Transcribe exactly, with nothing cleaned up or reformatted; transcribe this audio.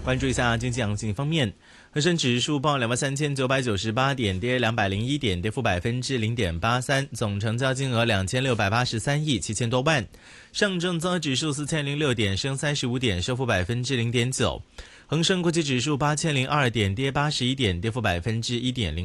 关注一下经济行情方面，恒生指数报两万三千九百九十八点，跌两百零一点，跌幅百分之零点八三，总成交金额两千六百八十三亿七千多万。上证综合指数四千零六点，升三十五点，收复百分之零点九。恒生国际指数八千零二点，跌八十一点，跌幅百分之一点零。